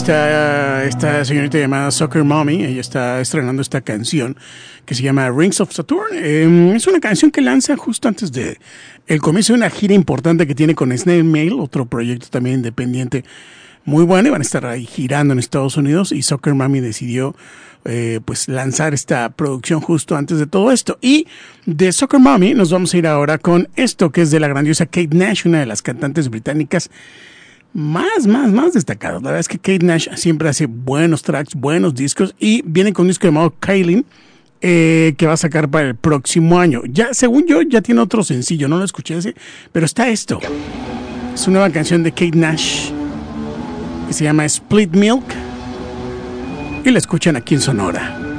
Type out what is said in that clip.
Esta señorita llamada Soccer Mommy, ella está estrenando esta canción que se llama Rings of Saturn. Es una canción que lanza justo antes de el comienzo de una gira importante que tiene con Snail Mail, otro proyecto también independiente muy bueno, y van a estar ahí girando en Estados Unidos, y Soccer Mommy decidió pues lanzar esta producción justo antes de todo esto. Y de Soccer Mommy nos vamos a ir ahora con esto que es de la grandiosa Kate Nash, una de las cantantes británicas más destacados. La verdad es que Kate Nash siempre hace buenos tracks, buenos discos, y viene con un disco llamado Kaylin que va a sacar para el próximo año. Ya, según yo, ya tiene otro sencillo, no lo escuché ese, pero está esto. Es una nueva canción de Kate Nash que se llama Split Milk y la escuchan aquí en Sonora.